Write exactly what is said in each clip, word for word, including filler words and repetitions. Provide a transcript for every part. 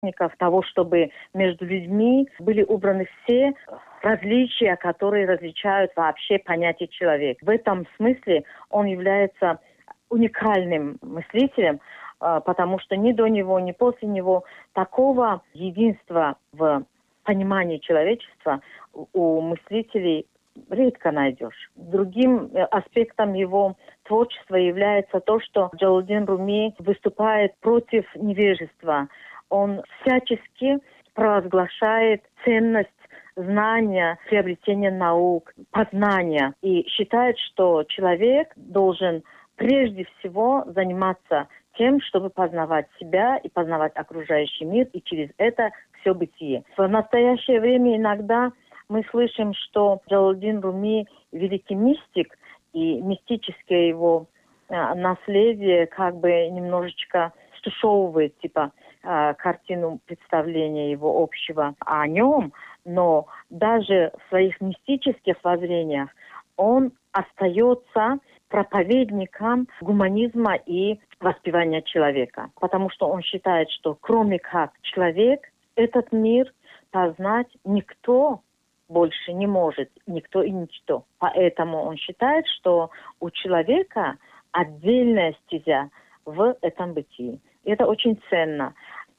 того, чтобы между людьми были убраны все различия, которые различают вообще понятие человек. В этом смысле он является уникальным мыслителем, потому что ни до него, ни после него такого единства в понимании человечества у мыслителей редко найдешь. Другим аспектом его творчества является то, что Джалалуддин Руми выступает против невежества. Он всячески провозглашает ценность знания, приобретения наук, познания и считает, что человек должен прежде всего заниматься тем, чтобы познавать себя и познавать окружающий мир, и через это все бытие. В настоящее время иногда мы слышим, что Джалалуддин Руми великий мистик, и мистическое его а, наследие как бы немножечко стушевывает типа а, картину представления его общего о нем, но даже в своих мистических воззрениях он остается проповедником гуманизма и воспевания человека, потому что он считает, что кроме как человек, этот мир познать никто больше не может, никто и ничто. Поэтому он считает, что у человека отдельная стезя в этом бытии. И это очень ценно.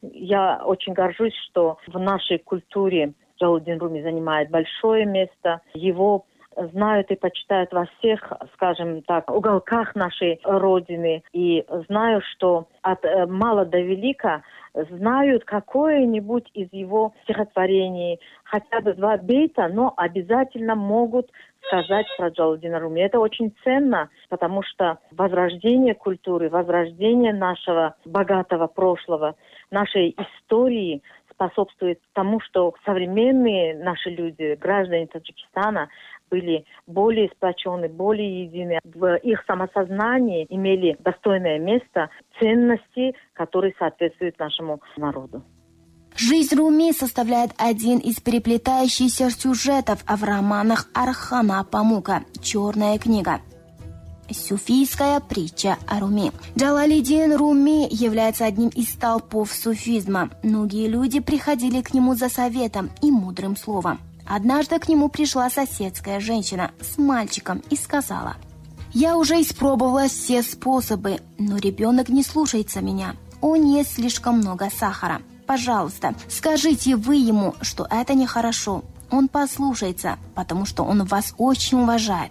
Я очень горжусь, что в нашей культуре Джалалуддин Руми занимает большое место. Его знают и почитают во всех, скажем так, уголках нашей Родины. И знаю, что от мала до велика знают какое-нибудь из его стихотворений, хотя бы два бейта, но обязательно могут сказать про Джалалуддина Руми. Это очень ценно, потому что возрождение культуры, возрождение нашего богатого прошлого, нашей истории способствует тому, что современные наши люди, граждане Таджикистана, были более сплочены, более едины. В их самосознании имели достойное место, ценности, которые соответствуют нашему народу. Жизнь Руми составляет один из переплетающихся сюжетов в романах Орхана Памука «Черная книга». Суфийская притча о Руми. Джалалиддин Руми является одним из столпов суфизма. Многие люди приходили к нему за советом и мудрым словом. Однажды к нему пришла соседская женщина с мальчиком и сказала: «Я уже испробовала все способы, но ребенок не слушается меня. Он ест слишком много сахара. Пожалуйста, скажите вы ему, что это нехорошо. Он послушается, потому что он вас очень уважает».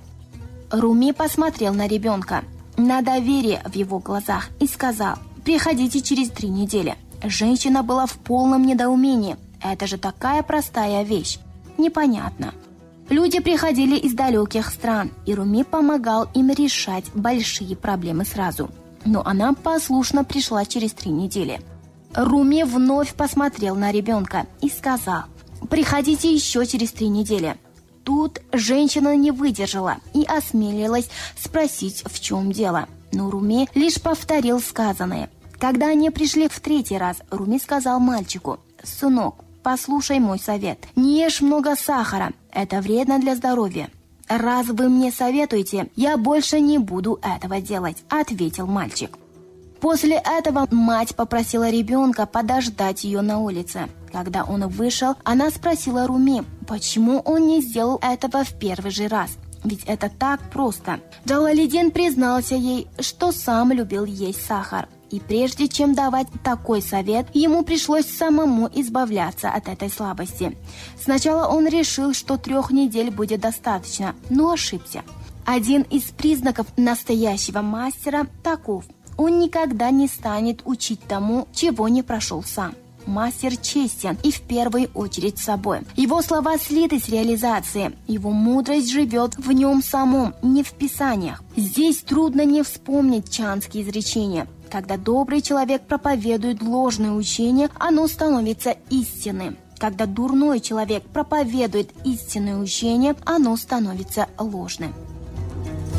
Руми посмотрел на ребенка, на доверие в его глазах и сказал: «Приходите через три недели». Женщина была в полном недоумении. Это же такая простая вещь. Непонятно. Люди приходили из далеких стран, и Руми помогал им решать большие проблемы сразу. Но она послушно пришла через три недели. Руми вновь посмотрел на ребенка и сказал: «Приходите еще через три недели». Тут женщина не выдержала и осмелилась спросить, в чем дело. Но Руми лишь повторил сказанное. Когда они пришли в третий раз, Руми сказал мальчику: «Сынок, послушай мой совет. Не ешь много сахара. Это вредно для здоровья». «Раз вы мне советуете, я больше не буду этого делать», — ответил мальчик. После этого мать попросила ребенка подождать ее на улице. Когда он вышел, она спросила Руми, почему он не сделал этого в первый же раз. Ведь это так просто. Джалалиддин признался ей, что сам любил есть сахар. И прежде чем давать такой совет, ему пришлось самому избавляться от этой слабости. Сначала он решил, что трех недель будет достаточно, но ошибся. Один из признаков настоящего мастера таков: он никогда не станет учить тому, чего не прошел сам. Мастер честен и в первую очередь собой. Его слова слиты с реализацией. Его мудрость живет в нем самом, не в писаниях. Здесь трудно не вспомнить чанские изречения. Когда добрый человек проповедует ложное учение, оно становится истинным. Когда дурной человек проповедует истинное учение, оно становится ложным.